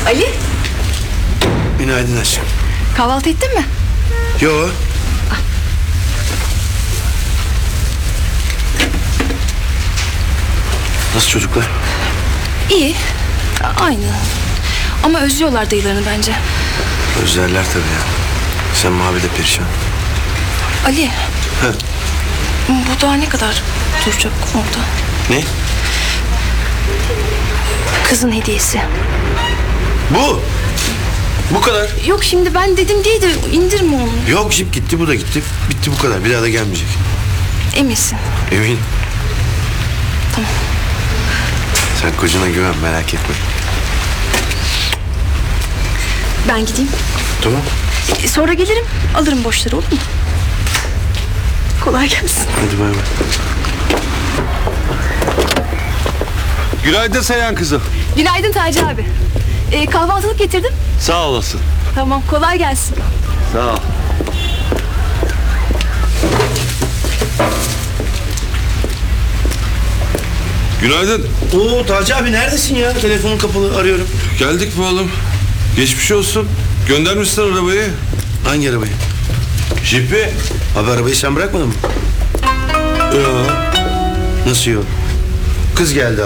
Ali, Günaydın aşkım. kahvaltı ettin mi? Yo. Nasıl çocuklar? İyi, aynı. Ama özlüyorlar dayılarını bence. Özlerler tabii ya. Sen mavi de perişan. Ali, Heh. bu daha ne kadar duracak orada? Ne? Kızın hediyesi. Bu kadar. Yok şimdi ben dedim diye de indirme onu. Yok, jip gitti, bu da gitti. Bitti, bu kadar. Bir daha da gelmeyecek. Eminsin. Emin. Tamam. Sen kocana güven, merak etme. Ben gideyim. Tamam. Sonra gelirim, alırım boşları, olur mu? Kolay gelsin. Hadi bay bay. Günaydın Seyhan kızım. Günaydın Taci abi. Kahvaltılık getirdim. Sağ olasın. Tamam, kolay gelsin. Sağ ol. Günaydın. Oo Taci abi, neredesin ya? Telefonun kapalı, arıyorum. Geldik mi oğlum? Geçmiş olsun. Göndermişsin arabayı. Hangi arabayı? Jipi. Abi arabayı sen bırakmadın mı? Ya. Nasıl yok? Kız geldi